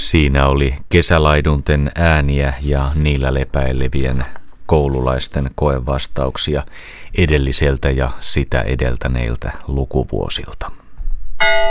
Siinä oli kesälaidunten ääniä ja niillä lepäilevien koululaisten koevastauksia edelliseltä ja sitä edeltäneiltä lukuvuosilta.